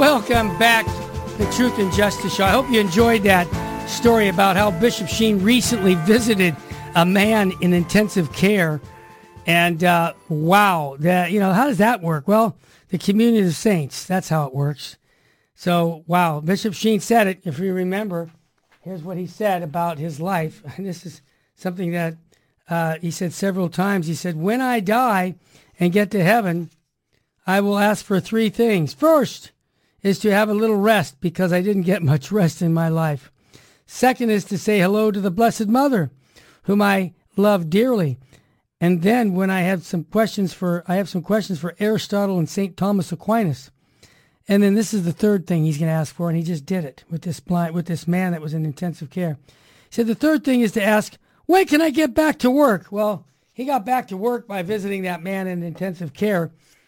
Welcome back to Truth and Justice Show. I hope you enjoyed that story about how Bishop Sheen recently visited a man in intensive care. And wow, how does that work? Well, the community of saints, that's how it works. So, wow, Bishop Sheen said it. If you remember, here's what he said about his life. And this is something that he said several times. He said, when I die and get to heaven, I will ask for three things. First is to have a little rest because I didn't get much rest in my life. Second is to say hello to the Blessed Mother, whom I love dearly. And then when I have some questions for Aristotle and St. Thomas Aquinas. And then this is the third thing he's going to ask for, and he just did it with this man that was in intensive care. He said the third thing is to ask, when can I get back to work? Well, he got back to work by visiting that man in intensive care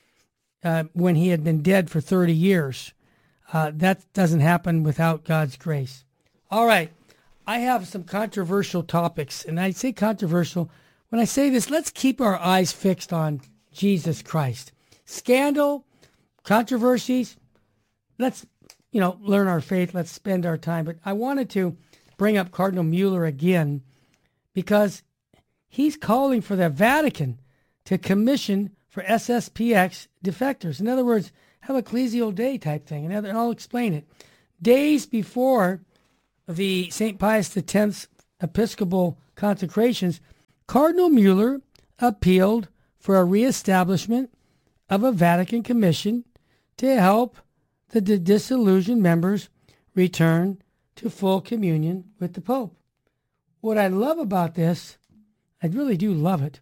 when he had been dead for 30 years. That doesn't happen without God's grace. All right, I have some controversial topics, and I say controversial. When I say this, let's keep our eyes fixed on Jesus Christ. Scandal, controversies, let's, learn our faith. Let's spend our time. But I wanted to bring up Cardinal Mueller again because he's calling for the Vatican to commission for SSPX defectors. In other words, have a ecclesial day type thing. And I'll explain it. Days before the St. Pius X's Episcopal consecrations, Cardinal Mueller appealed for a reestablishment of a Vatican commission to help the disillusioned members return to full communion with the Pope. What I love about this, I really do love it,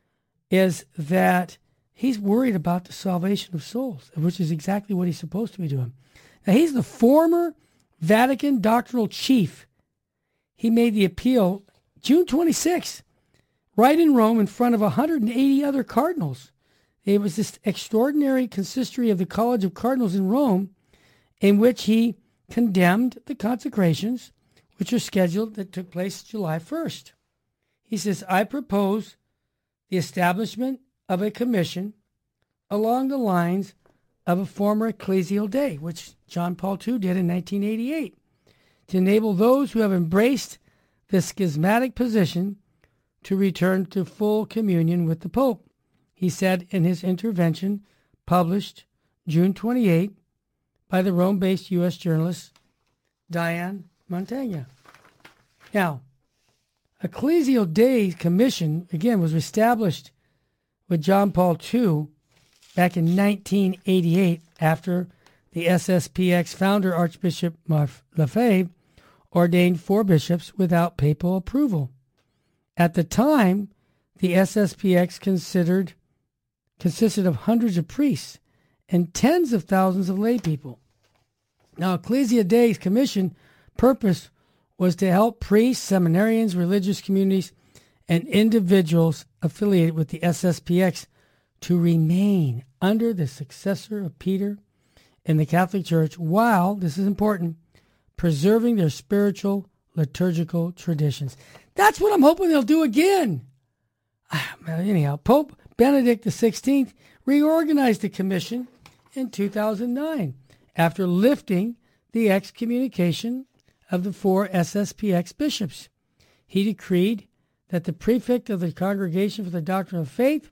is that he's worried about the salvation of souls, which is exactly what he's supposed to be doing. Now, he's the former Vatican doctrinal chief. He made the appeal June 26th, right in Rome in front of 180 other cardinals. It was this extraordinary consistory of the College of Cardinals in Rome in which he condemned the consecrations, which are scheduled, that took place July 1st. He says, I propose the establishment of a commission along the lines of a former ecclesial day, which John Paul II did in 1988, to enable those who have embraced the schismatic position to return to full communion with the Pope. He said in his intervention published June 28 by the Rome-based U.S. journalist Diane Montagna. Now, Ecclesial Day Commission, again, was established with John Paul II back in 1988 after the SSPX founder, Archbishop Lefebvre, ordained 4 bishops without papal approval. At the time, the SSPX consisted of hundreds of priests and tens of thousands of lay people. Now, Ecclesia Dei's commission purpose was to help priests, seminarians, religious communities, and individuals affiliated with the SSPX to remain under the successor of Peter in the Catholic Church while, this is important, preserving their spiritual liturgical traditions. That's what I'm hoping they'll do again. Anyhow, Pope Benedict XVI reorganized the commission in 2009 after lifting the excommunication of the 4 SSPX bishops. He decreed that the prefect of the Congregation for the Doctrine of Faith,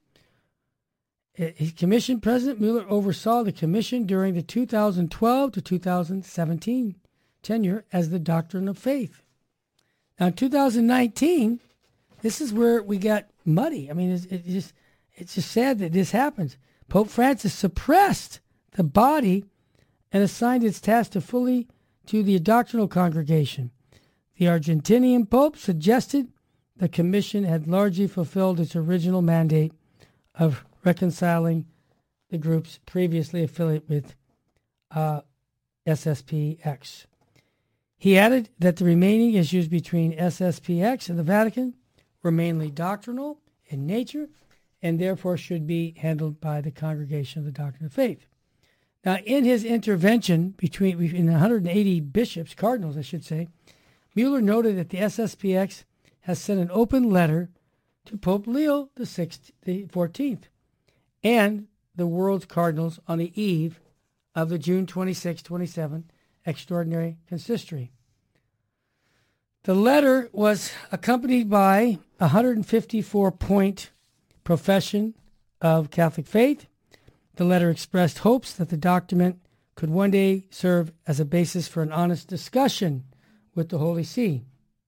his commission president Mueller oversaw the commission during the 2012 to 2017 tenure as the Doctrine of Faith. Now, in 2019, this is where we got muddy. I mean, it's just sad that this happens. Pope Francis suppressed the body and assigned its task to the doctrinal congregation. The Argentinian Pope suggested the commission had largely fulfilled its original mandate of reconciling the groups previously affiliated with SSPX. He added that the remaining issues between SSPX and the Vatican were mainly doctrinal in nature and therefore should be handled by the Congregation of the Doctrine of Faith. Now, in his intervention in 180 bishops, cardinals, I should say, Mueller noted that the SSPX has sent an open letter to Pope Leo the 14th and the world's cardinals on the eve of the June 26, 27 Extraordinary Consistory. The letter was accompanied by a 154-point profession of Catholic faith. The letter expressed hopes that the document could one day serve as a basis for an honest discussion with the Holy See.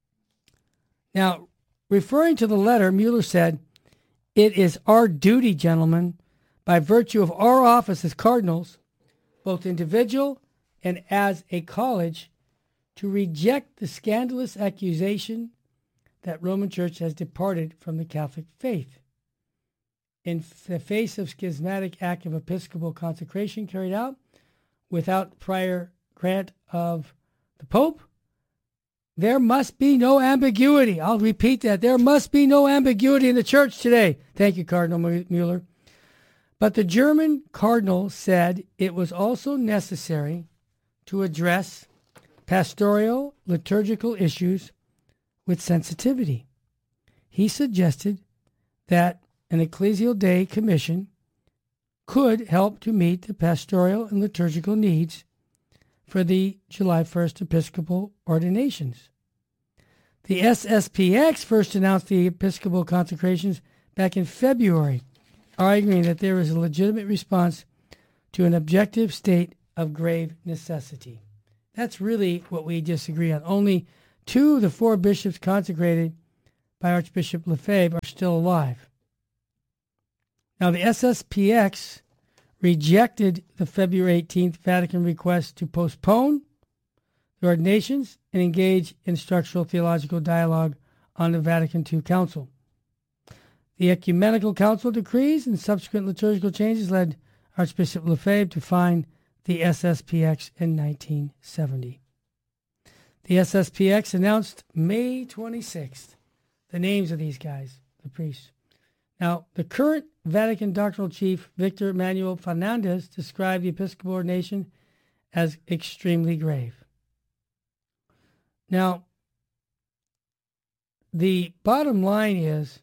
Now, referring to the letter, Mueller said, "It is our duty, gentlemen, by virtue of our office as cardinals, both individual and as a college, to reject the scandalous accusation that Roman Church has departed from the Catholic faith. In the face of schismatic act of episcopal consecration carried out without prior grant of the Pope, there must be no ambiguity." I'll repeat that. There must be no ambiguity in the church today. Thank you, Cardinal Mueller. But the German cardinal said it was also necessary to address pastoral liturgical issues with sensitivity. He suggested that an Ecclesial Day Commission could help to meet the pastoral and liturgical needs for the July 1st Episcopal ordinations. The SSPX first announced the Episcopal consecrations back in February, arguing that there is a legitimate response to an objective state of grave necessity. That's really what we disagree on. Only 2 of the 4 bishops consecrated by Archbishop Lefebvre are still alive. Now, the SSPX rejected the February 18th Vatican request to postpone the ordinations and engage in structural theological dialogue on the Vatican II Council. The Ecumenical Council decrees and subsequent liturgical changes led Archbishop Lefebvre to find the SSPX in 1970. The SSPX announced May 26th the names of these guys, the priests. Now, the current Vatican doctrinal chief, Victor Manuel Fernandez, described the Episcopal ordination as extremely grave. Now, the bottom line is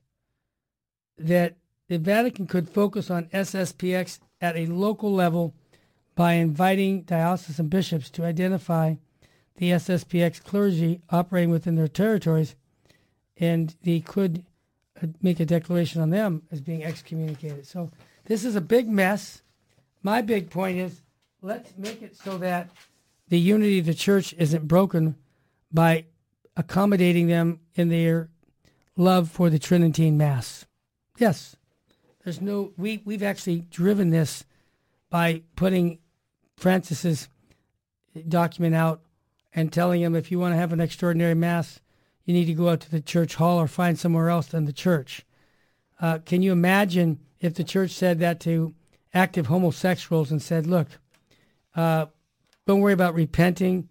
that the Vatican could focus on SSPX at a local level by inviting diocesan bishops to identify the SSPX clergy operating within their territories, and they could make a declaration on them as being excommunicated. So this is a big mess. My big point is, let's make it so that the unity of the church isn't broken by accommodating them in their love for the Tridentine Mass. Yes, there's no. We've actually driven this by putting Francis's document out and telling him, if you want to have an extraordinary Mass, you need to go out to the church hall or find somewhere else than the church. Can you imagine if the church said that to active homosexuals and said, look, don't worry about repenting,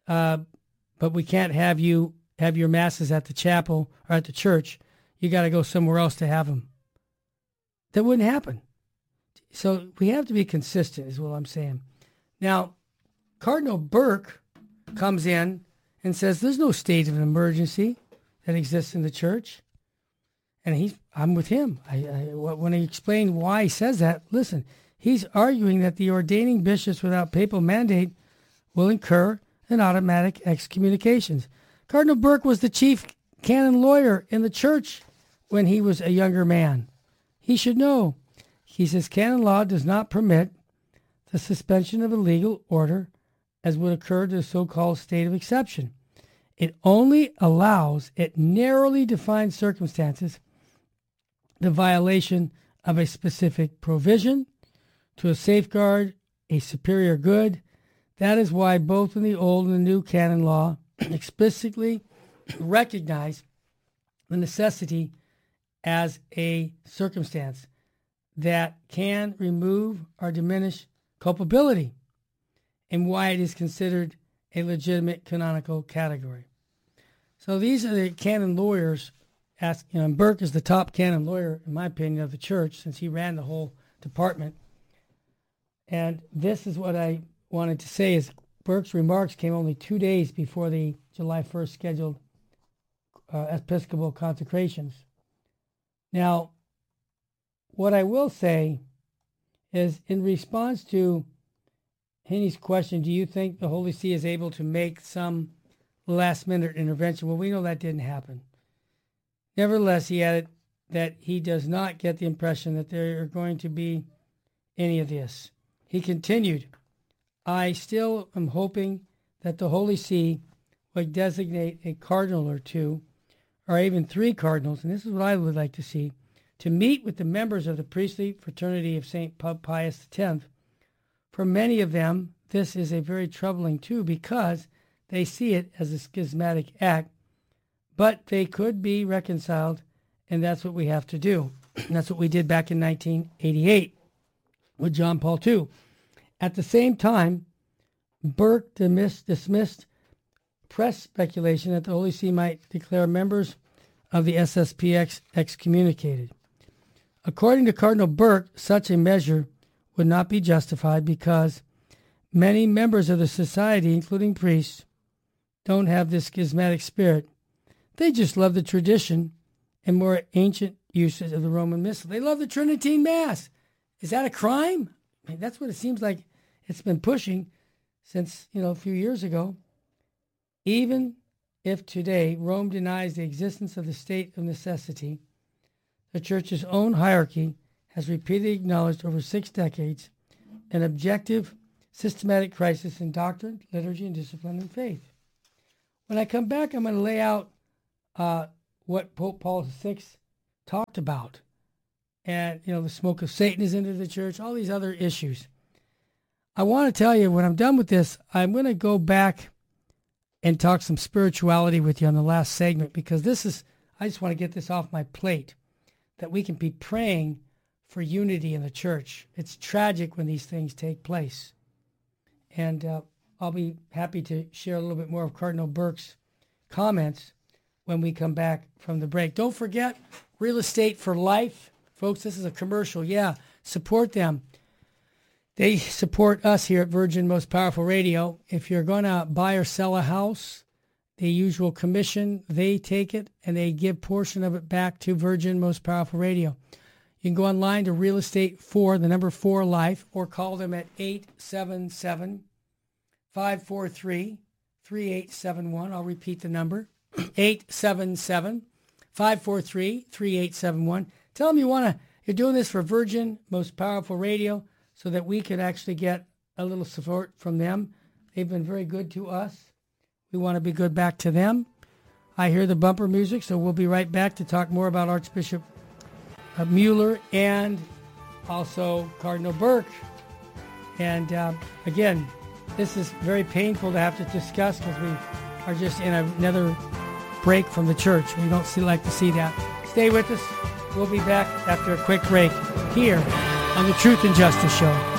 but we can't have you have your Masses at the chapel or at the church. You got to go somewhere else to have them. That wouldn't happen. So we have to be consistent is what I'm saying. Now, Cardinal Burke comes in and says there's no state of emergency that exists in the church. And I'm with him. When he explained why he says that, listen, he's arguing that the ordaining bishops without papal mandate will incur an automatic excommunications. Cardinal Burke was the chief canon lawyer in the church when he was a younger man. He should know. He says canon law does not permit the suspension of a legal order as would occur to the so-called state of exception. It only allows, at narrowly defined circumstances, the violation of a specific provision to safeguard a superior good. That is why both in the old and the new canon law explicitly recognize the necessity as a circumstance that can remove or diminish culpability, and why it is considered a legitimate canonical category. So these are the canon lawyers asking, and Burke is the top canon lawyer, in my opinion, of the church, since he ran the whole department. And this is what I wanted to say, is Burke's remarks came only 2 days before the July 1st scheduled Episcopal consecrations. Now, what I will say is, in response to Haney's question, do you think the Holy See is able to make some last-minute intervention? Well, we know that didn't happen. Nevertheless, he added that he does not get the impression that there are going to be any of this. He continued, I still am hoping that the Holy See would designate a cardinal or two, or even 3 cardinals, and this is what I would like to see, to meet with the members of the priestly fraternity of St. Pius X. For many of them, this is a very troubling too, because they see it as a schismatic act, but they could be reconciled, and that's what we have to do. And that's what we did back in 1988 with John Paul II. At the same time, Burke dismissed press speculation that the Holy See might declare members of the SSPX excommunicated. According to Cardinal Burke, such a measure would not be justified because many members of the society, including priests, don't have this schismatic spirit. They just love the tradition and more ancient uses of the Roman Missal. They love the Tridentine Mass. Is that a crime? I mean, that's what it seems like it's been pushing since, a few years ago. Even if today Rome denies the existence of the state of necessity, the Church's own hierarchy has repeatedly acknowledged over 6 decades an objective, systematic crisis in doctrine, liturgy, and discipline and faith. When I come back, I'm going to lay out what Pope Paul VI talked about. And, the smoke of Satan is into the church, all these other issues. I want to tell you, when I'm done with this, I'm going to go back and talk some spirituality with you on the last segment, because I just want to get this off my plate, that we can be praying for unity in the church. It's tragic when these things take place. And I'll be happy to share a little bit more of Cardinal Burke's comments when we come back from the break. Don't forget, Real Estate for Life. Folks, this is a commercial. Yeah, support them. They support us here at Virgin Most Powerful Radio. If you're going to buy or sell a house, the usual commission, they take it and they give portion of it back to Virgin Most Powerful Radio. You can go online to Real Estate for, the number 4 Life, or call them at 877-543-3871. I'll repeat the number, 877-543-3871. Tell them you're doing this for Virgin Most Powerful Radio so that we could actually get a little support from them. They've been very good to us. We want to be good back to them. I hear the bumper music, so we'll be right back to talk more about Archbishop Mueller and also Cardinal Burke. And again, this is very painful to have to discuss because we are just in another break from the church. We don't like to see that. Stay with us. We'll be back after a quick break here on the Truth and Justice Show.